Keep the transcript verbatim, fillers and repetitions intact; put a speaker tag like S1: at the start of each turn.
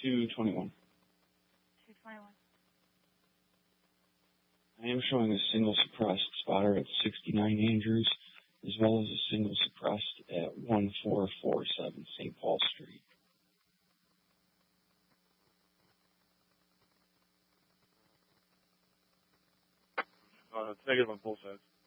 S1: two twenty-one.
S2: two twenty-one.
S1: I am showing a single suppressed spotter at sixty-nine Andrews, as well as a single suppressed at one four four seven Saint Paul Street.
S3: Uh, it's negative on both sides.